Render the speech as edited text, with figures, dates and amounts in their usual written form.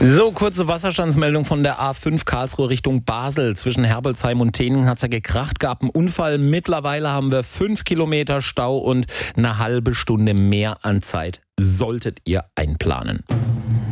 So, kurze Wasserstandsmeldung von der A5 Karlsruhe Richtung Basel. Zwischen Herbelsheim und Teningen hat es ja gekracht, gab einen Unfall. Mittlerweile haben wir 5 Kilometer Stau und eine halbe Stunde mehr an Zeit. Solltet ihr einplanen.